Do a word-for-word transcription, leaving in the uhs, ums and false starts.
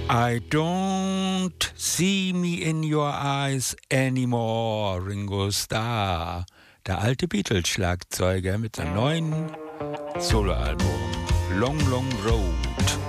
I don't see me in your eyes anymore, Ringo Starr. Der alte Beatles-Schlagzeuger mit seinem neuen Soloalbum Long Long Road.